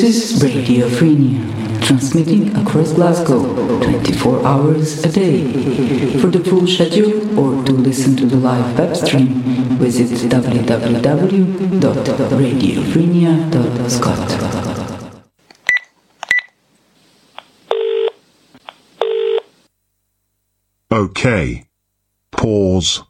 This is Radio Frenia, transmitting across Glasgow 24 hours a day. For the full schedule or to listen to the live web stream, visit www.radiofrenia.scot. Okay. Pause.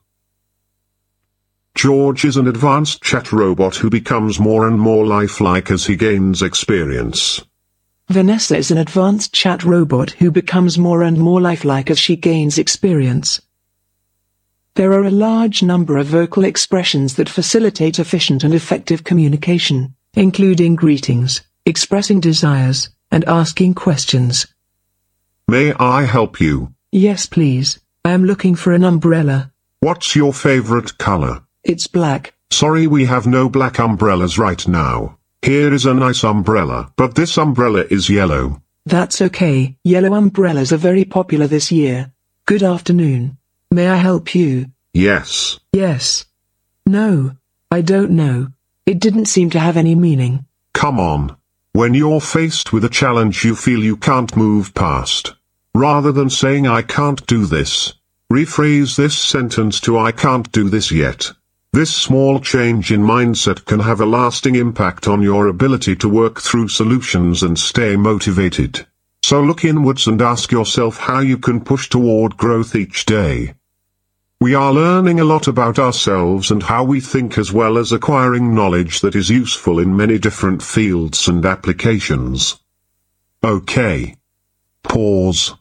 George is an advanced chat robot who becomes more and more lifelike as he gains experience. Vanessa is an advanced chat robot who becomes more and more lifelike as she gains experience. There are a large number of vocal expressions that facilitate efficient and effective communication, including greetings, expressing desires, and asking questions. May I help you? Yes, please. I am looking for an umbrella. What's your favorite color? It's black. Sorry, we have no black umbrellas right now. Here is a nice umbrella, but this umbrella is yellow. That's okay. Yellow umbrellas are very popular this year. Good afternoon. May I help you? Yes. Yes. No. I don't know. It didn't seem to have any meaning. Come on. When you're faced with a challenge you feel you can't move past, rather than saying I can't do this, rephrase this sentence to I can't do this yet. This small change in mindset can have a lasting impact on your ability to work through solutions and stay motivated. So look inwards and ask yourself how you can push toward growth each day. We are learning a lot about ourselves and how we think, as well as acquiring knowledge that is useful in many different fields and applications. Okay. Pause.